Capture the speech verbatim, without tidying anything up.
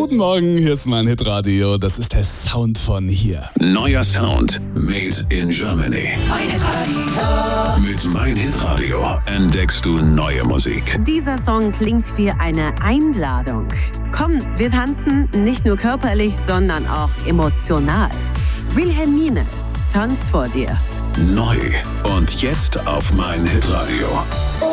Guten Morgen, hier ist mein Hitradio. Das ist der Sound von hier. Neuer Sound, made in Germany. Mein Hitradio. Mit Mein Hitradio entdeckst du neue Musik. Dieser Song klingt wie eine Einladung. Komm, wir tanzen nicht nur körperlich, sondern auch emotional. Wilhelmine, tanz vor dir. Neu und jetzt auf Mein Hitradio.